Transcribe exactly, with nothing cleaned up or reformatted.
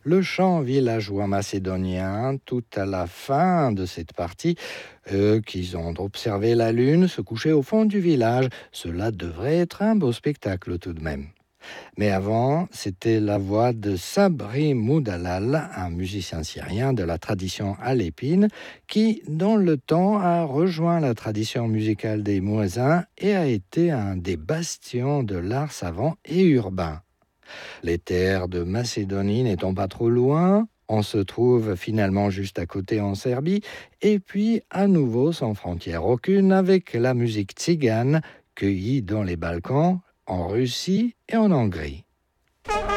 le chant villageois macédonien tout à la fin de cette partie. Eux qui ont observé la lune se coucher au fond du village, cela devrait être un beau spectacle tout de même. Mais avant, c'était la voix de Sabri Moudalal, un musicien syrien de la tradition alépine, qui, dans le temps, a rejoint la tradition musicale des Mouezins et a été un des bastions de l'art savant et urbain. Les terres de Macédonie n'étant pas trop loin, on se trouve finalement juste à côté en Serbie, et puis à nouveau sans frontière aucune avec la musique tzigane cueillie dans les Balkans, en Russie et en Hongrie.